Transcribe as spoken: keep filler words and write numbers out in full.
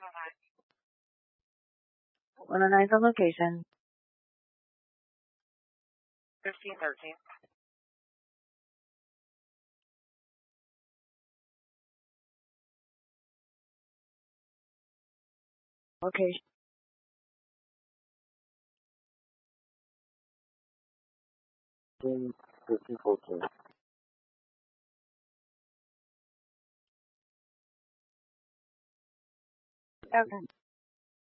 one oh nine the location. fifteen thirteen. Location. fifteen fourteen. Okay.